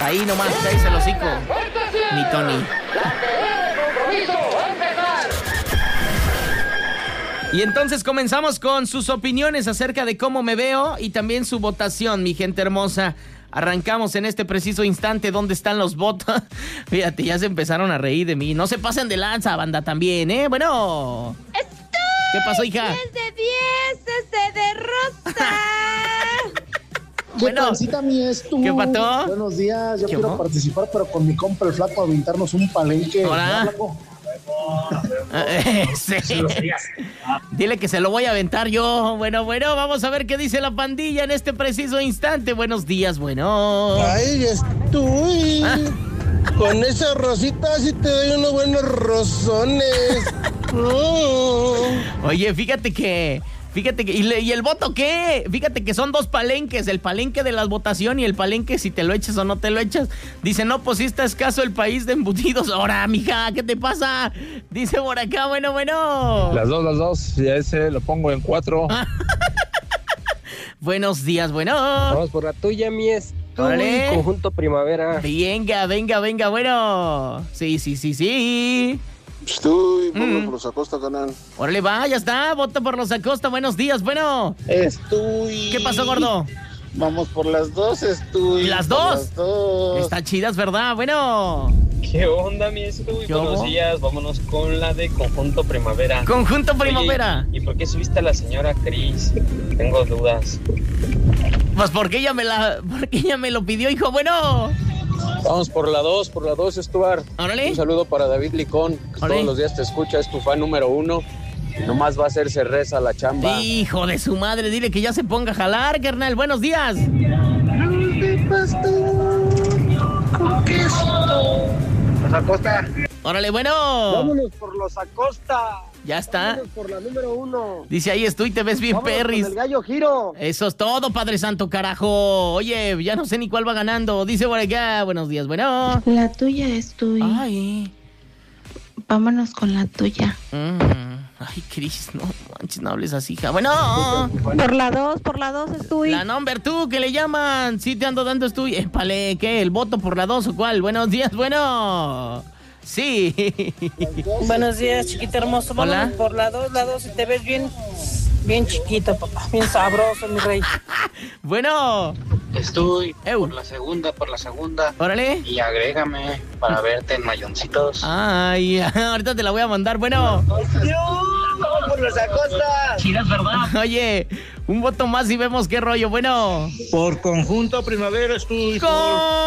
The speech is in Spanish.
Ahí nomás, cállese el hocico. Ni Tony. Y entonces comenzamos con sus opiniones acerca de cómo me veo y también su votación, mi gente hermosa. Arrancamos en este preciso instante. ¿Dónde están los votos? Fíjate, ya se empezaron a reír de mí. No se pasen de lanza, banda, también, ¿eh? Bueno. ¿Qué pasó, hija? 10 de 10, de rosa. Bueno, ¿qué pasó? Buenos días, yo quiero participar, pero con mi compa el flaco, aventarnos un palenque. Hola. Sí. Dile que se lo voy a aventar yo. Bueno, vamos a ver qué dice la pandilla en este preciso instante. Buenos días, bueno. Ahí estoy. Con esa rosita sí te doy unos buenos rosones. Oye, fíjate que ¿y el voto qué? Fíjate que son dos palenques, el palenque de la votación y el palenque si te lo echas o no te lo echas. Dice, no, pues sí está escaso el país de embutidos. Ahora, mija, ¿qué te pasa? Dice por acá, bueno. Las dos, ya ese lo pongo en 4. Buenos días, bueno. Vamos por la tuya, mi Órale. Conjunto Primavera. Venga, bueno. Sí. Estoy por los Acosta, canal. Órale, va, ya está, vota por los Acosta. Buenos días, bueno. Estoy. ¿Qué pasó, gordo? Vamos por las dos, estoy. ¿Las dos? Está chidas, ¿verdad? Bueno. ¿Qué onda, mi Buenos días, vámonos con la de Conjunto Primavera. Conjunto Primavera. Oye, ¿y por qué subiste a la señora Cris? Tengo dudas. Pues porque ella me lo pidió, hijo, bueno. Vamos por la 2, Stuart. Órale. Un saludo para David Licón, que todos los días te escucha, es tu fan número 1. Y nomás va a hacerse reza la chamba. Hijo de su madre, dile que ya se ponga a jalar, carnal. Buenos días. ¿Con queso? Los Acosta. Órale, bueno. Vámonos por los Acosta. Ya está. Vámonos por la número 1. Dice, ahí estoy, te ves bien, Vámonos perris. con el gallo Giro. Eso es todo, Padre Santo, carajo. Oye, ya no sé ni cuál va ganando. Dice por acá, buenos días, bueno. La tuya es tuya. Ay. Vámonos con la tuya. Ay, Cris, no manches, no hables así, hija. Bueno. Por la 2 es tuya. La number 2 que le llaman. Sí te ando dando estoy. Épale, ¿qué? ¿El voto por la 2 o cuál? Buenos días, bueno. Sí. Buenos días, chiquita hermoso. Hola. Vámonos por la 2 y te ves bien chiquito, papá. Bien sabroso, mi rey. Bueno. Estoy por la segunda. Órale. Y agrégame para verte en mayoncitos. Ay, ahorita te la voy a mandar, bueno. ¡Vamos por los Acosta! Sí, es verdad. Oye, un voto más y vemos qué rollo, bueno. Por Conjunto Primavera estoy.